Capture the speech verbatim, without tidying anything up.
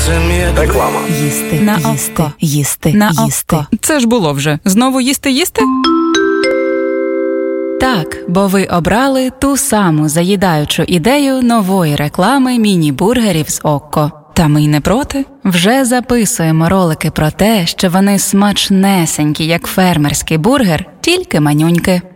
Реклама. Їсти, На їсти, око. їсти, На їсти. око. Це ж було вже. Знову їсти-їсти? Так, бо ви обрали ту саму заїдаючу ідею нової реклами міні-бургерів з Окко. Та ми й не проти. Вже записуємо ролики про те, що вони смачнесенькі, як фермерський бургер, тільки манюньки.